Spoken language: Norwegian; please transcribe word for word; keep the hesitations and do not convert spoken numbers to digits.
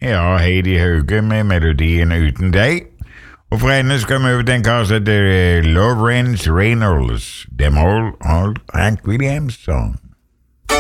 Ja, Heidi Hauge med melodien Uten deg. Og for henne skal vi over til en kar som heter Lawrence Reynolds. Them all, all Hank Williams song.